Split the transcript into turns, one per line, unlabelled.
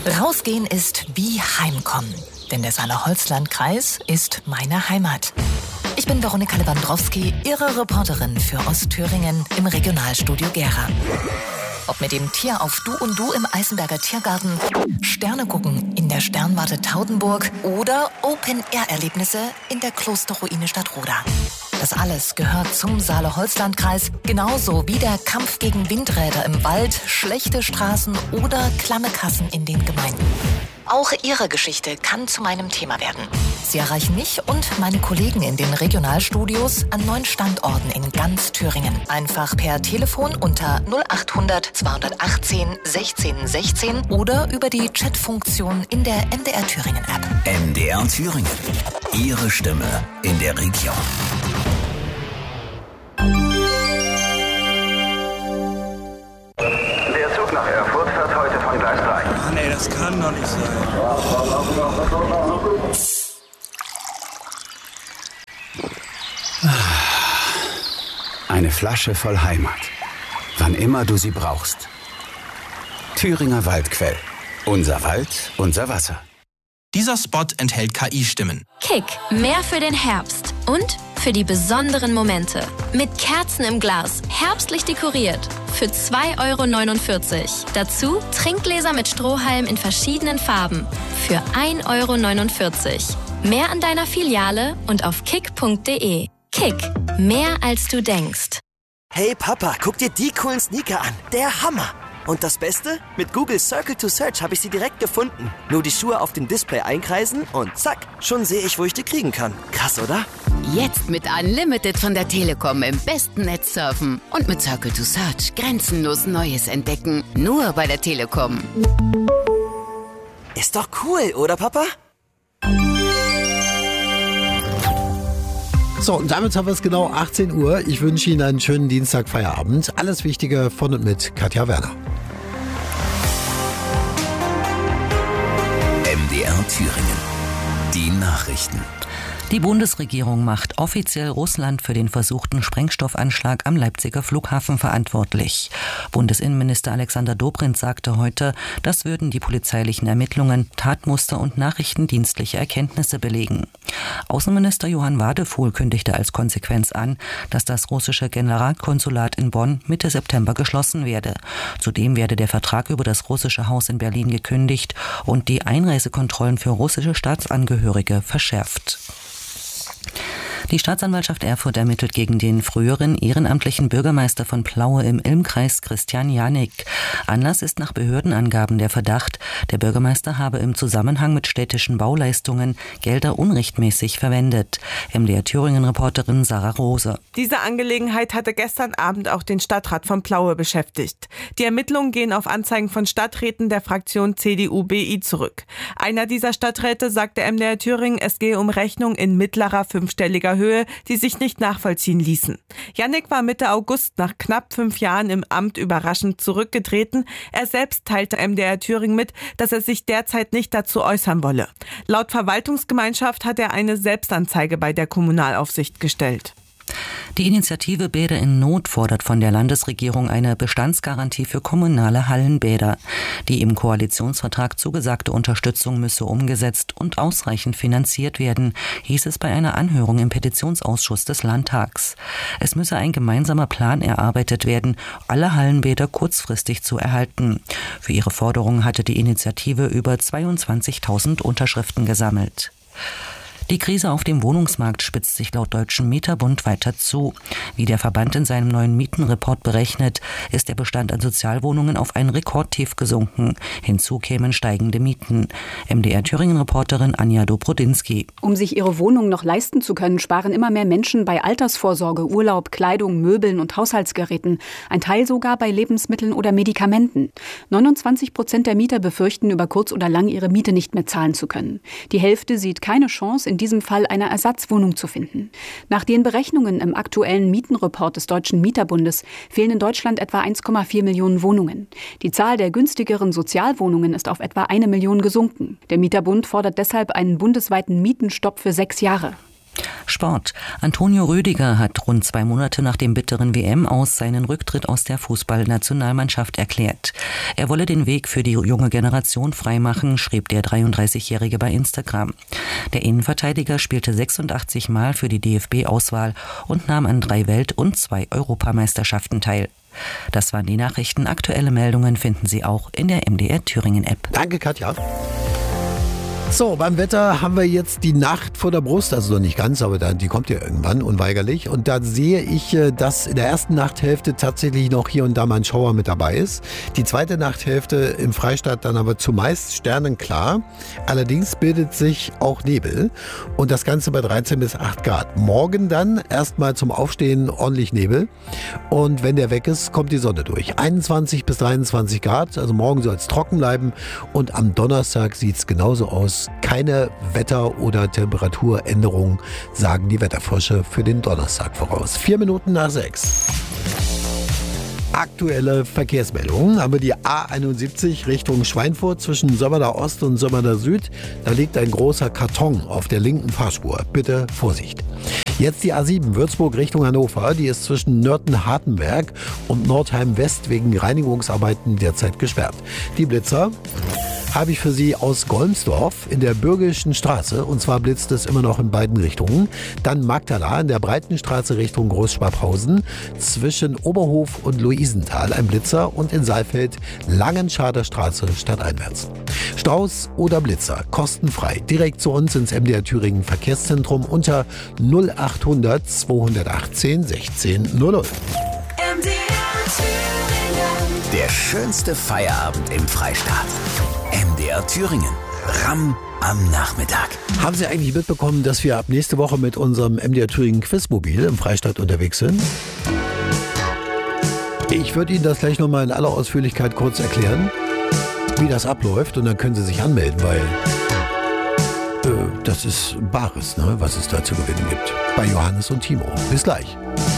Rausgehen ist wie Heimkommen, denn der Saale-Holzland-Kreis ist meine Heimat. Ich bin Veronika Lewandowski, Ihre Reporterin für Ostthüringen im Regionalstudio Gera. Ob mit dem Tier auf Du und Du im Eisenberger Tiergarten, Sterne gucken in der Sternwarte Taudenburg oder Open-Air-Erlebnisse in der Klosterruine Stadtroda. Das alles gehört zum Saale-Holzland-Kreis, genauso wie der Kampf gegen Windräder im Wald, schlechte Straßen oder klamme Kassen in den Gemeinden. Auch Ihre Geschichte kann zu meinem Thema werden. Sie erreichen mich und meine Kollegen in den Regionalstudios an 9 Standorten in ganz Thüringen. Einfach per Telefon unter 0800 218 16 16 oder über die Chatfunktion in der MDR Thüringen App.
MDR Thüringen. Ihre Stimme in der Region.
Der Zug nach Erfurt fährt heute von Gleis 3.
Ach nee, das kann doch nicht sein.
Eine Flasche voll Heimat. Wann immer du sie brauchst. Thüringer Waldquell. Unser Wald, unser Wasser.
Dieser Spot enthält KI-Stimmen.
Kick, mehr für den Herbst und für die besonderen Momente. Mit Kerzen im Glas, herbstlich dekoriert. Für 2,49 €. Dazu Trinkgläser mit Strohhalm in verschiedenen Farben. Für 1,49 €. Mehr an deiner Filiale und auf kick.de. Kick, mehr als du denkst.
Hey Papa, guck dir die coolen Sneaker an. Der Hammer. Und das Beste? Mit Google Circle to Search habe ich sie direkt gefunden. Nur die Schuhe auf dem Display einkreisen und zack, schon sehe ich, wo ich die kriegen kann. Krass, oder?
Jetzt mit Unlimited von der Telekom im besten Netz surfen. Und mit Circle to Search grenzenlos Neues entdecken. Nur bei der Telekom.
Ist doch cool, oder Papa?
So, und damit haben wir es genau 18 Uhr. Ich wünsche Ihnen einen schönen Dienstagfeierabend. Alles Wichtige von und mit Katja Werner.
MDR Thüringen. Die Nachrichten.
Die Bundesregierung macht offiziell Russland für den versuchten Sprengstoffanschlag am Leipziger Flughafen verantwortlich. Bundesinnenminister Alexander Dobrindt sagte heute, das würden die polizeilichen Ermittlungen, Tatmuster und nachrichtendienstliche Erkenntnisse belegen. Außenminister Johann Wadefuhl kündigte als Konsequenz an, dass das russische Generalkonsulat in Bonn Mitte September geschlossen werde. Zudem werde der Vertrag über das russische Haus in Berlin gekündigt und die Einreisekontrollen für russische Staatsangehörige verschärft. Die Staatsanwaltschaft Erfurt ermittelt gegen den früheren ehrenamtlichen Bürgermeister von Plaue im Ilmkreis, Christian Janik. Anlass ist nach Behördenangaben der Verdacht, der Bürgermeister habe im Zusammenhang mit städtischen Bauleistungen Gelder unrechtmäßig verwendet. MDR Thüringen-Reporterin Sarah Rose.
Diese Angelegenheit hatte gestern Abend auch den Stadtrat von Plaue beschäftigt. Die Ermittlungen gehen auf Anzeigen von Stadträten der Fraktion CDU-BI zurück. Einer dieser Stadträte sagte MDR Thüringen, es gehe um Rechnungen in mittlerer fünfstelliger Höhe, die sich nicht nachvollziehen ließen. Janik war Mitte August nach knapp 5 Jahren im Amt überraschend zurückgetreten. Er selbst teilte MDR Thüringen mit, dass er sich derzeit nicht dazu äußern wolle. Laut Verwaltungsgemeinschaft hat er eine Selbstanzeige bei der Kommunalaufsicht gestellt.
Die Initiative Bäder in Not fordert von der Landesregierung eine Bestandsgarantie für kommunale Hallenbäder. Die im Koalitionsvertrag zugesagte Unterstützung müsse umgesetzt und ausreichend finanziert werden, hieß es bei einer Anhörung im Petitionsausschuss des Landtags. Es müsse ein gemeinsamer Plan erarbeitet werden, alle Hallenbäder kurzfristig zu erhalten. Für ihre Forderung hatte die Initiative über 22.000 Unterschriften gesammelt. Die Krise auf dem Wohnungsmarkt spitzt sich laut Deutschen Mieterbund weiter zu. Wie der Verband in seinem neuen Mietenreport berechnet, ist der Bestand an Sozialwohnungen auf ein Rekordtief gesunken. Hinzu kämen steigende Mieten. MDR Thüringen-Reporterin Anja Dobrodinski.
Um sich ihre Wohnung noch leisten zu können, sparen immer mehr Menschen bei Altersvorsorge, Urlaub, Kleidung, Möbeln und Haushaltsgeräten. Ein Teil sogar bei Lebensmitteln oder Medikamenten. 29% der Mieter befürchten, über kurz oder lang ihre Miete nicht mehr zahlen zu können. Die Hälfte sieht keine Chance, in diesem Fall eine Ersatzwohnung zu finden. Nach den Berechnungen im aktuellen Mietenreport des Deutschen Mieterbundes fehlen in Deutschland etwa 1,4 Millionen Wohnungen. Die Zahl der günstigeren Sozialwohnungen ist auf etwa 1 Million gesunken. Der Mieterbund fordert deshalb einen bundesweiten Mietenstopp für 6 Jahre.
Sport. Antonio Rüdiger hat rund 2 Monate nach dem bitteren WM-Aus seinen Rücktritt aus der Fußballnationalmannschaft erklärt. Er wolle den Weg für die junge Generation freimachen, schrieb der 33-Jährige bei Instagram. Der Innenverteidiger spielte 86 Mal für die DFB-Auswahl und nahm an 3 Welt- und 2 Europameisterschaften teil. Das waren die Nachrichten. Aktuelle Meldungen finden Sie auch in der MDR Thüringen-App.
Danke, Katja. So, beim Wetter haben wir jetzt die Nacht vor der Brust, also noch nicht ganz, aber die kommt ja irgendwann unweigerlich. Und da sehe ich, dass in der ersten Nachthälfte tatsächlich noch hier und da mal ein Schauer mit dabei ist. Die zweite Nachthälfte im Freistaat dann aber zumeist sternenklar. Allerdings bildet sich auch Nebel und das Ganze bei 13 bis 8 Grad. Morgen dann erstmal zum Aufstehen ordentlich Nebel und wenn der weg ist, kommt die Sonne durch. 21 bis 23 Grad, also morgen soll es trocken bleiben und am Donnerstag sieht es genauso aus. Keine Wetter- oder Temperaturänderung, sagen die Wetterforscher für den Donnerstag voraus. 4 Minuten nach 6. Aktuelle Verkehrsmeldungen haben wir die A71 Richtung Schweinfurt zwischen Sömmerda Ost und Sömmerda Süd. Da liegt ein großer Karton auf der linken Fahrspur. Bitte Vorsicht. Jetzt die A7 Würzburg Richtung Hannover. Die ist zwischen Nörten-Hartenberg und Nordheim West wegen Reinigungsarbeiten derzeit gesperrt. Die Blitzer habe ich für Sie aus Golmsdorf in der Bürgerlichen Straße. Und zwar blitzt es immer noch in beiden Richtungen. Dann Magdala in der Breitenstraße Richtung Großschwabhausen. Zwischen Oberhof und Luisenthal ein Blitzer. Und in Saalfeld Langenschader Straße stadteinwärts. Staus oder Blitzer kostenfrei. Direkt zu uns ins MDR Thüringen Verkehrszentrum unter 0800 218 16 00.
Der schönste Feierabend im Freistaat. MDR Thüringen. Ramm am Nachmittag.
Haben Sie eigentlich mitbekommen, dass wir ab nächste Woche mit unserem MDR Thüringen Quizmobil im Freistaat unterwegs sind? Ich würde Ihnen das gleich nochmal in aller Ausführlichkeit kurz erklären, wie das abläuft, und dann können Sie sich anmelden, weil das ist Bares, ne, was es da zu gewinnen gibt. Bei Johannes und Timo. Bis gleich.